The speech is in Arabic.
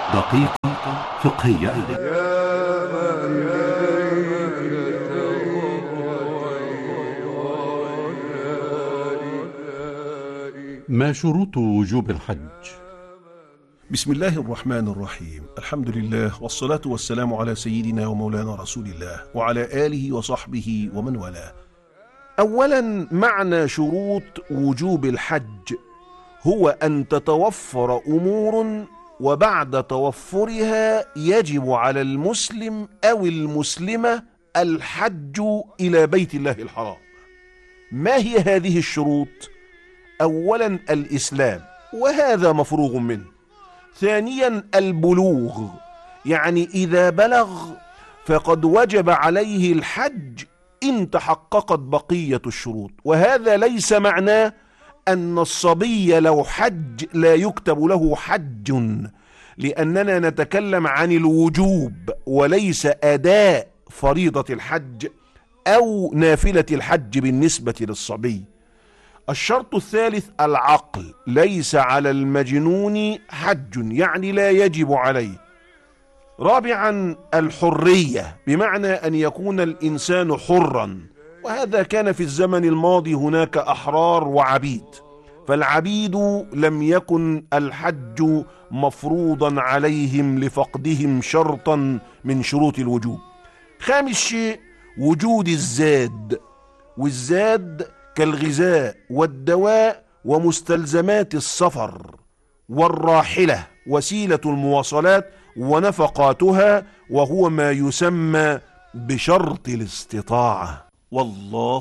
دقيقة فقهية. ما شروط وجوب الحج؟ بسم الله الرحمن الرحيم. الحمد لله والصلاة والسلام على سيدنا ومولانا رسول الله وعلى آله وصحبه ومن والاه. أولا، معنى شروط وجوب الحج هو أن تتوفر أمور، وبعد توفرها يجب على المسلم أو المسلمة الحج إلى بيت الله الحرام. ما هي هذه الشروط؟ أولا، الإسلام، وهذا مفروغ منه. ثانيا، البلوغ، يعني إذا بلغ فقد وجب عليه الحج إن تحققت بقية الشروط، وهذا ليس معناه أن الصبي لو حج لا يكتب له حج، لأننا نتكلم عن الوجوب وليس أداء فريضة الحج أو نافلة الحج بالنسبة للصبي. الشرط الثالث العقل، ليس على المجنون حج، يعني لا يجب عليه. رابعا، الحرية، بمعنى أن يكون الإنسان حرا، وهذا كان في الزمن الماضي هناك أحرار وعبيد، فالعبيد لم يكن الحج مفروضا عليهم لفقدهم شرطا من شروط الوجوب. خامس شيء وجود الزاد، والزاد كالغذاء والدواء ومستلزمات السفر، والراحلة وسيلة المواصلات ونفقاتها، وهو ما يسمى بشرط الاستطاعة. والله